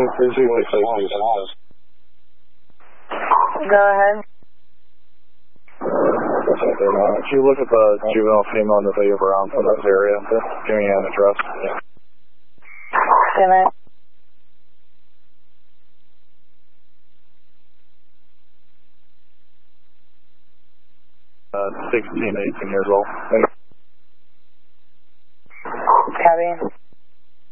Go ahead. If you look at the juvenile female in the video around from this area, give me an address. Good night. 16, 18 years old. Copy.